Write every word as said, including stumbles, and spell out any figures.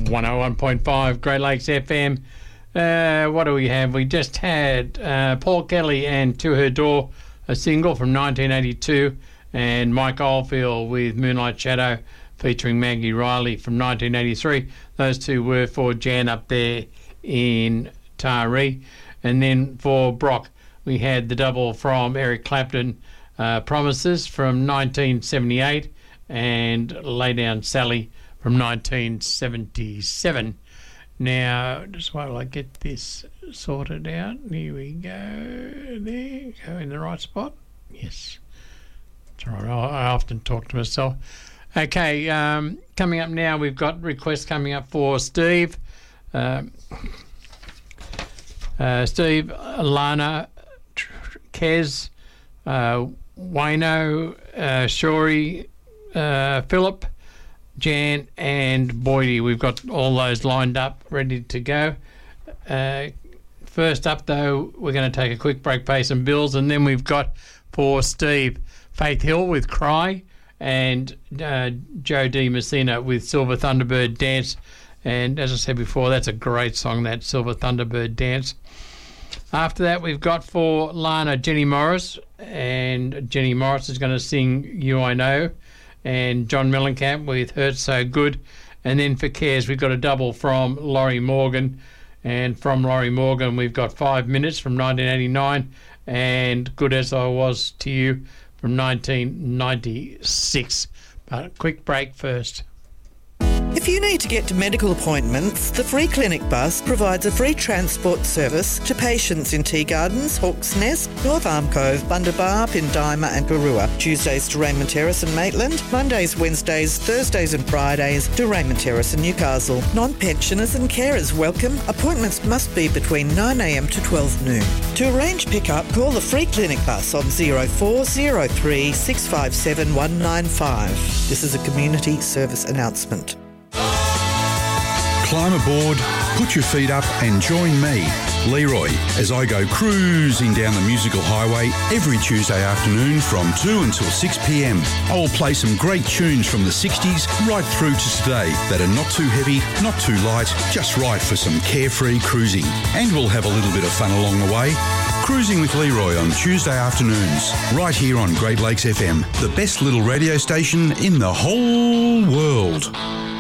one oh one point five Great Lakes F M. Uh, what do we have? We just had uh, Paul Kelly and To Her Door, a single from nineteen eighty-two, and Mike Oldfield with Moonlight Shadow featuring Maggie Riley from nineteen eighty-three. Those two were for Jan up there in Taree. And then for Brock, we had the double from Eric Clapton, uh, Promises from nineteen seventy-eight, and Lay Down Sally from nineteen seventy-seven. Now, just while I get this sorted out, here we go. There, go in the right spot. Yes. It's all right. I often talk to myself. Okay, um, coming up now, we've got requests coming up for Steve. Um, uh, Steve, Lana, Kez, uh, Wayno, uh, Shori, uh, Philip, Jan and Boydie. We've got all those lined up, ready to go. Uh, first up, though, we're going to take a quick break, pay some bills, and then we've got for Steve, Faith Hill with Cry, and uh, Joe D. Messina with Silver Thunderbird Dance. And as I said before, that's a great song, that Silver Thunderbird Dance. After that, we've got for Lana, Jenny Morris, and Jenny Morris is going to sing You I Know, and John Mellencamp with Hurt So Good. And then for Cares, we've got a double from Laurie Morgan, and from Laurie Morgan we've got Five Minutes from nineteen eighty-nine and Good As I Was to You from nineteen ninety-six. But a quick break first. If you need to get to medical appointments, the Free Clinic Bus provides a free transport service to patients in Tea Gardens, Hawk's Nest, North Arm Cove, Bundabar, Pindima and Garua. Tuesdays to Raymond Terrace and Maitland, Mondays, Wednesdays, Thursdays and Fridays to Raymond Terrace and Newcastle. Non-pensioners and carers welcome. Appointments must be between nine a m to twelve noon. To arrange pick-up, call the Free Clinic Bus on zero four zero three six five seven one nine five. This is a community service announcement. Climb aboard, put your feet up and join me, Leroy, as I go cruising down the musical highway every Tuesday afternoon from two until six p m. I will play some great tunes from the sixties right through to today that are not too heavy, not too light, just right for some carefree cruising. And we'll have a little bit of fun along the way. Cruising with Leroy on Tuesday afternoons, right here on Great Lakes F M, the best little radio station in the whole world.